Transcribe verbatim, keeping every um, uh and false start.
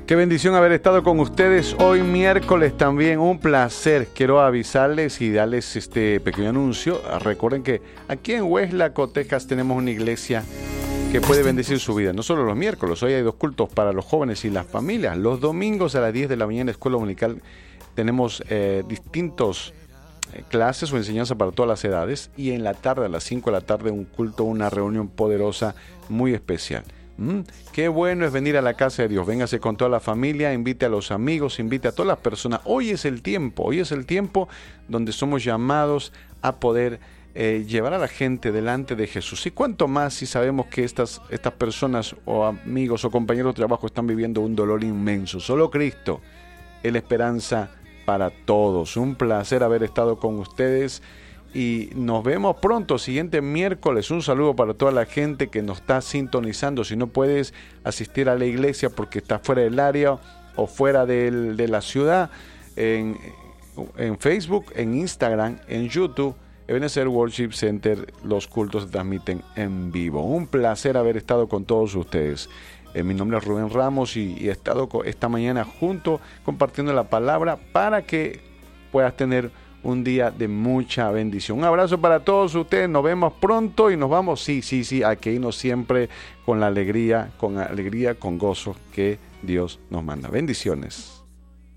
Qué bendición haber estado con ustedes hoy miércoles también, un placer. Quiero avisarles y darles este pequeño anuncio. Recuerden que aquí en Hueslaco, Texas, tenemos una iglesia que puede bendecir su vida. No solo los miércoles, hoy hay dos cultos para los jóvenes y las familias. Los domingos a las diez de la mañana, Escuela Dominical, tenemos eh, distintos eh, clases o enseñanza para todas las edades. Y en la tarde, a las cinco de la tarde, un culto, una reunión poderosa muy especial. Mm, qué bueno es venir a la casa de Dios. Véngase con toda la familia, invite a los amigos, invite a todas las personas. Hoy es el tiempo, hoy es el tiempo donde somos llamados a poder eh, llevar a la gente delante de Jesús. Y cuánto más si sabemos que estas, estas personas o amigos o compañeros de trabajo están viviendo un dolor inmenso. Solo Cristo es la esperanza para todos. Un placer haber estado con ustedes. Y nos vemos pronto, siguiente miércoles. Un saludo para toda la gente que nos está sintonizando. Si no puedes asistir a la iglesia porque está fuera del área o fuera del, de la ciudad, en, en Facebook, en Instagram, en YouTube, Ebenezer Worship Center, los cultos se transmiten en vivo. Un placer haber estado con todos ustedes. Eh, mi nombre es Rubén Ramos y, y he estado esta mañana junto compartiendo la palabra para que puedas tener un día de mucha bendición. Un abrazo para todos ustedes. Nos vemos pronto y nos vamos. Sí, sí, sí. Hay que irnos siempre con la alegría, con alegría, con gozo que Dios nos manda. Bendiciones.